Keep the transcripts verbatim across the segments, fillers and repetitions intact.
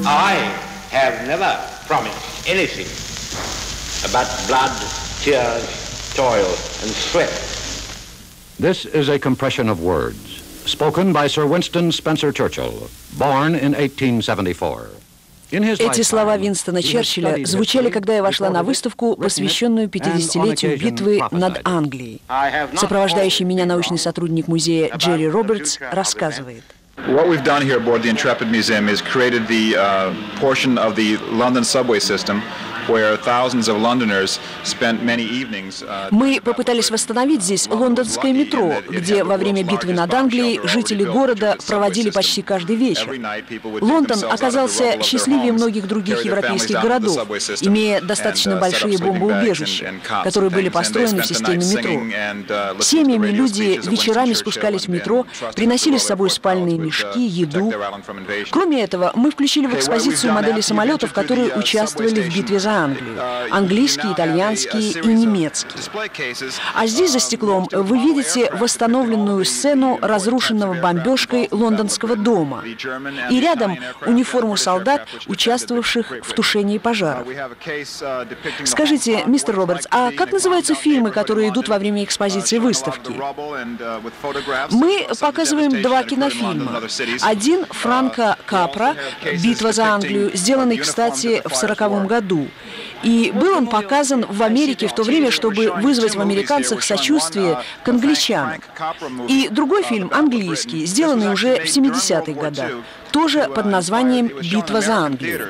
I have never promised anything but blood, tears, toil and sweat. This is a compression of words, spoken by Sir Winston Spencer Churchill, born in eighteen seventy-four. Эти слова Винстона Черчилля звучали, когда я вошла на выставку, посвященную пятидесятилетию битвы над Англией. Сопровождающий меня научный сотрудник музея Джерри Робертс рассказывает. What we've done here aboard the Intrepid Museum is created the uh, portion of the London subway system where thousands of Londoners spent many evenings. Мы попытались восстановить здесь лондонское метро, где во время битвы над Англией жители города проводили почти каждый вечер. Лондон оказался счастливее многих других европейских городов, имея достаточно большие бомбоубежища, которые были построены в системе метро. Семьями люди вечерами спускались в метро, приносили с собой спальные мешки, еду. Кроме этого, мы включили в экспозицию модели самолетов, которые участвовали в битве за Англию. Английские, итальянские и немецкие. А здесь за стеклом вы видите восстановленную сцену разрушенного бомбежкой лондонского дома. И рядом униформу солдат, участвовавших в тушении пожаров. Скажите, мистер Робертс, а как называются фильмы, которые идут во время экспозиции выставки? Мы показываем два кинофильма. Один Франка Капра «Битва за Англию», сделанный, кстати, в сороковом году. И был он показан в Америке в то время, чтобы вызвать в американцах сочувствие к англичанам. И другой фильм, английский, сделанный уже в семидесятых годах, тоже под названием «Битва за Англию».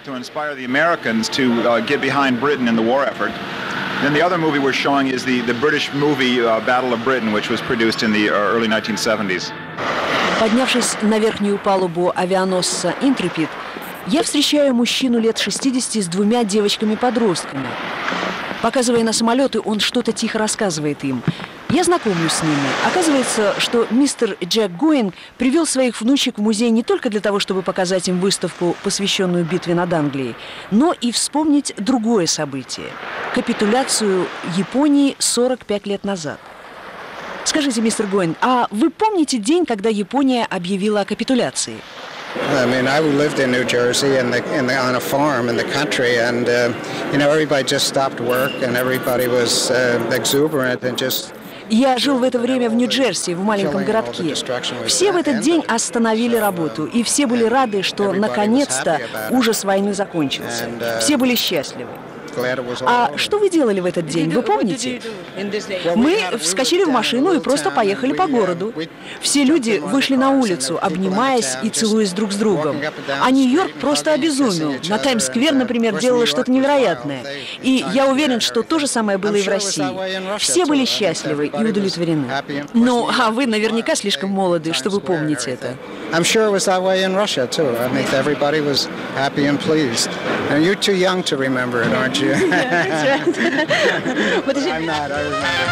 Then the other movie we're showing is the, the British movie uh, Battle of Britain, which was produced in the early nineteen seventies. Поднявшись на верхнюю палубу авианосца «Интрепид», я встречаю мужчину лет шестидесяти с двумя девочками-подростками. Показывая на самолеты, он что-то тихо рассказывает им. Я знакомлюсь с ними. Оказывается, что мистер Джек Гоинг привел своих внучек в музей не только для того, чтобы показать им выставку, посвященную битве над Англией, но и вспомнить другое событие – капитуляцию Японии сорок пять лет назад. Скажите, мистер Гоинг, а вы помните день, когда Япония объявила о капитуляции? I mean, I lived in New Jersey in the, in the, on a farm in the country, and uh, you know, everybody just stopped work, and everybody was uh, exuberant and just. Я жил в это время в Нью-Джерси, в маленьком городке. Все в этот день остановили работу, и все были рады, что наконец-то ужас войны закончился. Все были счастливы. А что вы делали в этот день, вы помните? Мы вскочили в машину и просто поехали по городу. Все люди вышли на улицу, обнимаясь и целуясь друг с другом. А Нью-Йорк просто обезумел. На Таймс-сквер, например, делало что-то невероятное. И я уверен, что то же самое было и в России. Все были счастливы и удовлетворены. Ну, а вы наверняка слишком молоды, чтобы помнить это. I'm sure it was that way in Russia too. I mean, everybody was happy and pleased. And you're too young to remember it, aren't you? But I'm not. I remember.